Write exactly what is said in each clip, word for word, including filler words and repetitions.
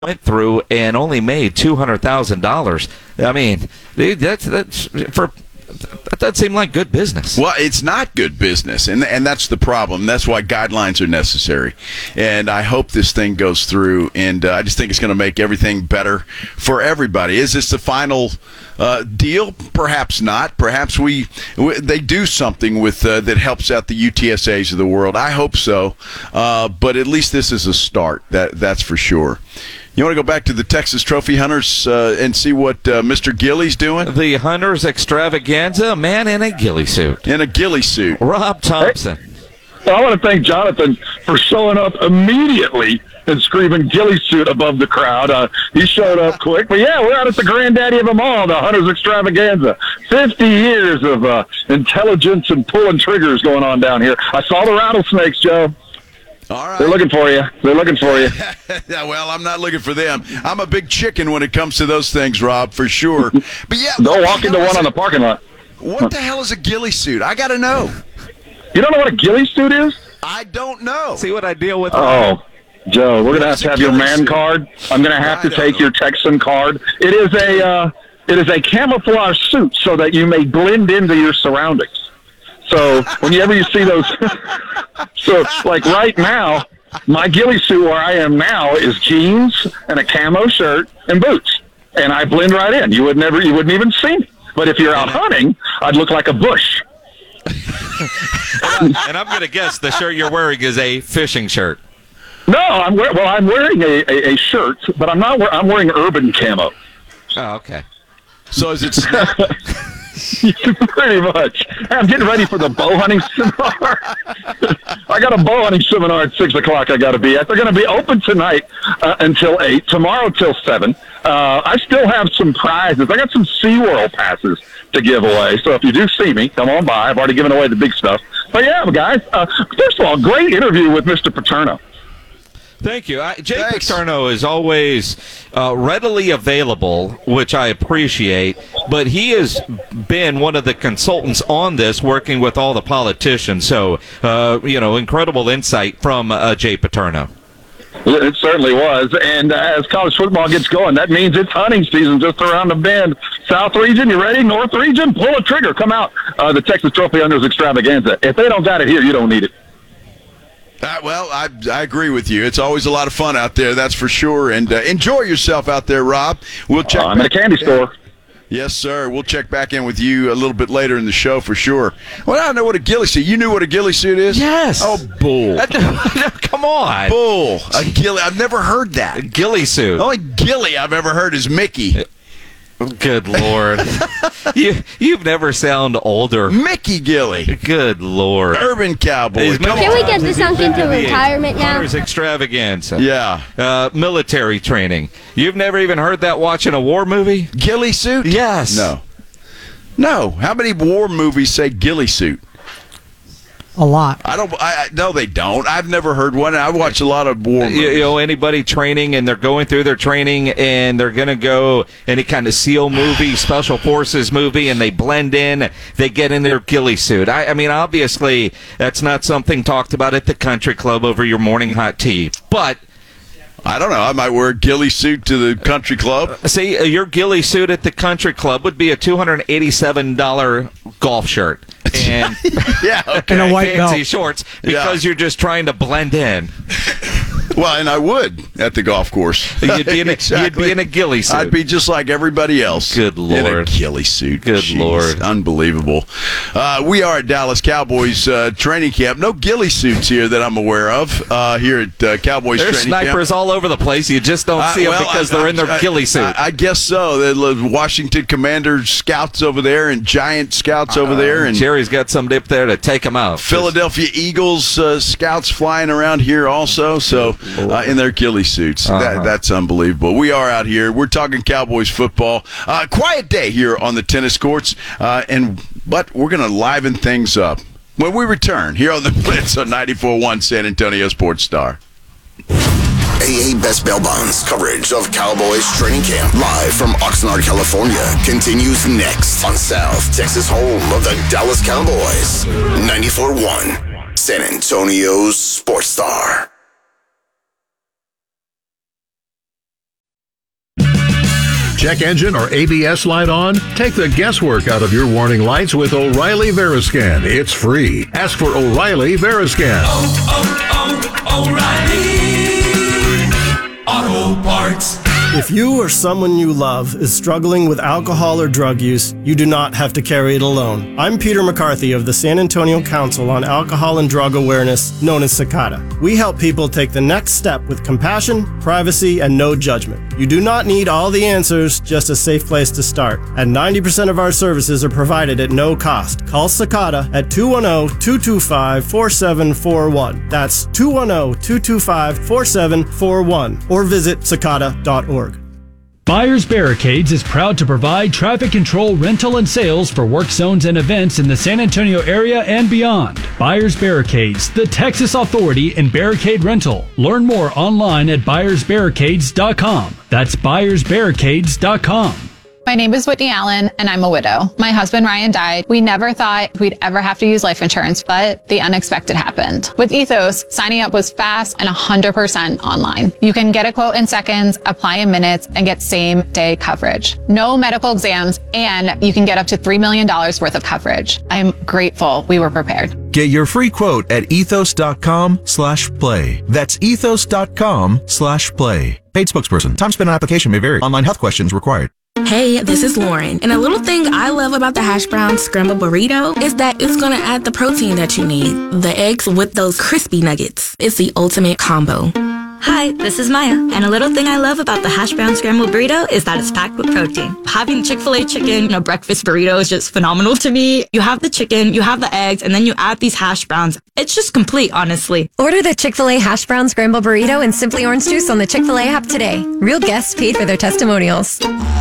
went through and only made two hundred thousand dollars. I mean, that's that's for that doesn't seem like good business. Well, it's not good business, and and that's the problem. That's why guidelines are necessary. And I hope this thing goes through, and uh, I just think it's going to make everything better for everybody. Is this the final uh, deal? Perhaps not. Perhaps we, we they do something with uh, that helps out the U T S As of the world. I hope so. Uh, but at least this is a start. That that's for sure. You want to go back to the Texas Trophy Hunters uh, and see what uh, Mister Gilly's doing? The Hunters Extravaganza, man in a ghillie suit. In a ghillie suit. Rob Thompson. Hey, I want to thank Jonathan for showing up immediately and screaming ghillie suit above the crowd. Uh, he showed up quick. But, yeah, we're out at the granddaddy of them all, the Hunters Extravaganza. fifty years of uh, intelligence and pulling triggers going on down here. I saw the rattlesnakes, Joe. All right. They're looking for you. They're looking for you. Yeah, well, I'm not looking for them. I'm a big chicken when it comes to those things, Rob, for sure. But yeah, Don't walk into one on the parking lot. What the hell is a ghillie suit? I got to know. You don't know what a ghillie suit is? I don't know. See what I deal with? Oh, Joe, we're going to have What's to a have your ghillie man suit? card. I'm going to have I to don't take know. your Texan card. It is a uh, it is a camouflage suit so that you may blend into your surroundings. So whenever you see those, so like right now, my ghillie suit where I am now is jeans and a camo shirt and boots, and I blend right in. You would never, you wouldn't even see me. But if you're out hunting, I'd look like a bush. And I'm going to guess the shirt you're wearing is a fishing shirt. No, I'm wear- well. I'm wearing a, a, a shirt, but I'm not. Wear- I'm wearing urban camo. Oh, okay. So is it? Pretty much. Hey, I'm getting ready for the bow hunting seminar. I got a bow hunting seminar at six o'clock. I got to be at. They're going to be open tonight uh, until eight. Tomorrow till seven. Uh, I still have some prizes. I got some SeaWorld passes to give away. So if you do see me, come on by. I've already given away the big stuff. But yeah, guys. Uh, first of all, great interview with Mister Paterno. Thank you. I, Jay Thanks. Paterno is always uh, readily available, which I appreciate, but he has been one of the consultants on this, working with all the politicians. So, uh, you know, incredible insight from uh, Jay Paterno. It certainly was. And uh, as college football gets going, that means it's hunting season just around the bend. South region, you ready? North region, pull a trigger. Come out. Uh, the Texas Trophy Hunters Extravaganza. If they don't got it here, you don't need it. Uh, well, I I agree with you. It's always a lot of fun out there, that's for sure. And uh, enjoy yourself out there, Rob. We'll check. Uh, I'm in a back- candy store. Yes, sir. We'll check back in with you a little bit later in the show for sure. Well, I don't know what a ghillie suit. You knew what a ghillie suit is? Yes. Oh, bull. Come on. Bull. A ghillie. I've never heard that. Ghillie suit. The only ghillie I've ever heard is Mickey. Good Lord. you, you've never sound older. Mickey Gilly. Good Lord. Urban cowboy. He's Come Can on. we get this sunk into retirement now? Hunters Extravaganza. Yeah. Uh, military training. You've never even heard that watching a war movie? Ghillie suit? Yes. No. No. How many war movies say ghillie suit? A lot. I don't. I, I no, they don't. I've never heard one. I watch a lot of war movies. You, you know, anybody training and they're going through their training and they're going to go any kind of SEAL movie, Special Forces movie, and they blend in, they get in their ghillie suit. I, I mean, obviously, that's not something talked about at the country club over your morning hot tea. But, I don't know. I might wear a ghillie suit to the country club. see, uh, your ghillie suit at the country club would be a two hundred eighty-seven dollars golf shirt. And Yeah. Okay. And a white fancy belt. shorts because you're just trying to blend in. Well, and I would at the golf course. You'd be in a, Exactly. you'd be in a ghillie suit. I'd be just like everybody else. Good In a Lord. ghillie suit. Good Jeez, Lord. Unbelievable. Uh, we are at Dallas Cowboys uh, training camp. No ghillie suits here that I'm aware of uh, here at uh, Cowboys There's training snipers camp. all over the place. You just don't Uh, see them well, because I- they're in their I- ghillie suit. I, I guess so. The Washington Commanders scouts over there and Giant scouts over there. And Jerry's got somebody up there to take them out. Philadelphia Eagles uh, scouts flying around here also, so uh, in their ghillie suits. Uh-huh. That, that's unbelievable. We are out here. We're talking Cowboys football. Uh, quiet day here on the tennis courts, uh, and but we're going to liven things up when we return here on the Blitz on ninety-four point one San Antonio Sports Star. A A Best Bail Bonds coverage of Cowboys training camp live from Oxnard, California continues next on South Texas home of the Dallas Cowboys. ninety-four point one San Antonio Sports Star. check engine or A B S light on? Take the guesswork out of your warning lights with O'Reilly Veriscan. It's free. Ask for O'Reilly Veriscan. Oh, oh, oh, O'Reilly Auto Parts. If you or someone you love is struggling with alcohol or drug use, you do not have to carry it alone. I'm Peter McCarthy of the San Antonio Council on Alcohol and Drug Awareness, known as CICADA. We help people take the next step with compassion, privacy, and no judgment. You do not need all the answers, just a safe place to start. And ninety percent of our services are provided at no cost. Call CICADA at two one zero, two two five, four seven four one. That's two one zero, two two five, four seven four one. Or visit cicada dot org. Buyers Barricades is proud to provide traffic control, rental, and sales for work zones and events in the San Antonio area and beyond. Buyers Barricades, the Texas authority in barricade rental. Learn more online at buyers barricades dot com. That's buyers barricades dot com. My name is Whitney Allen, and I'm a widow. My husband, Ryan, died. We never thought we'd ever have to use life insurance, but the unexpected happened. With Ethos, signing up was fast and one hundred percent online. You can get a quote in seconds, apply in minutes, and get same-day coverage. No medical exams, and you can get up to three million dollars worth of coverage. I'm grateful we were prepared. Get your free quote at ethos dot com slash play. That's ethos dot com slash play. Paid spokesperson. Time spent on application may vary. Online health questions required. Hey, this is Lauren, and a little thing I love about the hash brown scrambled burrito is that it's gonna add the protein that you need. The eggs with those crispy nuggets. It's the ultimate combo. Hi, this is Maya, and a little thing I love about the hash brown scrambled burrito is that it's packed with protein. Having Chick-fil-A chicken in a breakfast burrito is just phenomenal to me. You have the chicken, you have the eggs, and then you add these hash browns. It's just complete, honestly. Order the Chick-fil-A hash brown scrambled burrito and Simply Orange Juice on the Chick-fil-A app today. Real guests paid for their testimonials.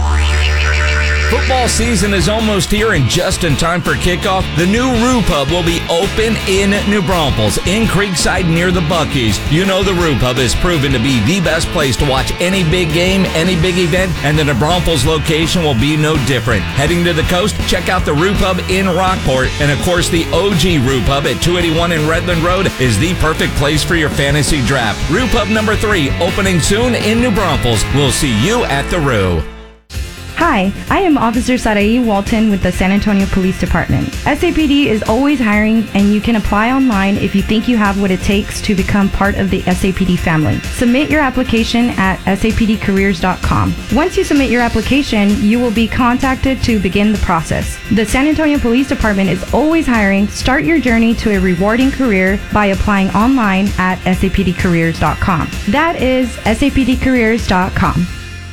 Football season is almost here, and just in time for kickoff, the new Roo Pub will be open in New Braunfels, in Creekside near the Buc-ee's. You know the Roo Pub is proven to be the best place to watch any big game, any big event, and the New Braunfels location will be no different. Heading to the coast, check out the Roo Pub in Rockport, and of course the O G Roo Pub at two eighty-one in Redland Road is the perfect place for your fantasy draft. Roo Pub number three, opening soon in New Braunfels. We'll see you at the Roo. Hi, I am Officer Sarai Walton with the San Antonio Police Department. S A P D is always hiring, and you can apply online if you think you have what it takes to become part of the S A P D family. Submit your application at s a p d careers dot com. Once you submit your application, you will be contacted to begin the process. The San Antonio Police Department is always hiring. Start your journey to a rewarding career by applying online at s a p d careers dot com. That is s a p d careers dot com.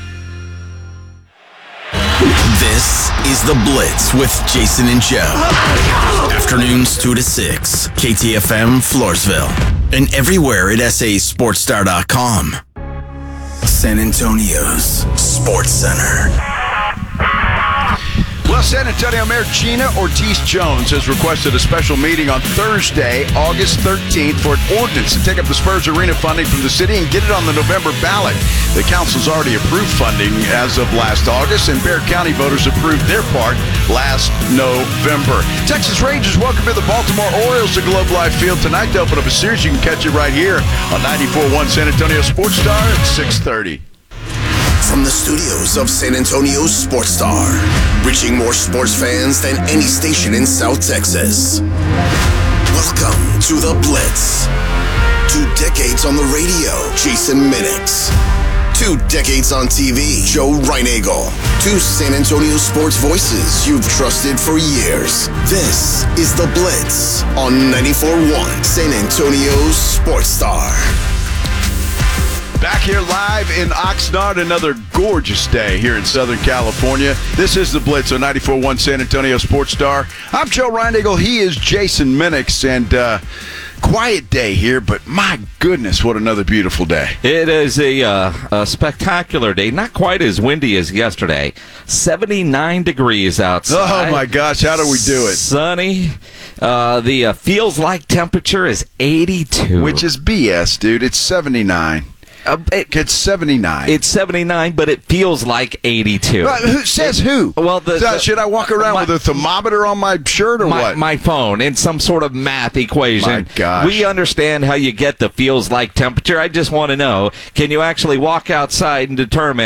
This is The Blitz with Jason and Joe. Afternoons two to six. K T F M Floresville. And everywhere at s a sports star dot com. San Antonio's Sports Center. Well, San Antonio Mayor Gina Ortiz-Jones has requested a special meeting on Thursday, August thirteenth, for an ordinance to take up the Spurs Arena funding from the city and get it on the November ballot. The council's already approved funding as of last August, and Bexar County voters approved their part last November. Texas Rangers welcome in the Baltimore Orioles to Globe Life Field tonight to open up a series. You can catch it right here on ninety-four point one San Antonio Sports Star at six thirty. From the studios of San Antonio's Sports Star, reaching more sports fans than any station in South Texas. Welcome to The Blitz. Two decades on the radio, Jason Minix. Two decades on T V, Joe Reinagel. Two San Antonio sports voices you've trusted for years. This is The Blitz on ninety-four point one San Antonio's Sports Star. Back here live in Oxnard, another gorgeous day here in Southern California. This is The Blitz on ninety-four point one San Antonio Sports Star. I'm Joe Reinagel. He is Jason Minix, and uh, quiet day here, but my goodness, what another beautiful day. It is a, uh, a spectacular day. Not quite as windy as yesterday. seventy-nine degrees outside. Oh, my gosh, how do we do it? Sunny. Uh, the uh, feels like temperature is eighty-two. Which is B S, dude. It's seventy-nine. Uh, it, it's seventy-nine. It's seventy-nine, but it feels like eighty-two. Well, who says who? Well, the, the, should I walk around my, with a thermometer on my shirt or my, what? My phone in some sort of math equation. My gosh. We understand how you get the feels like temperature. I just want to know, can you actually walk outside and determine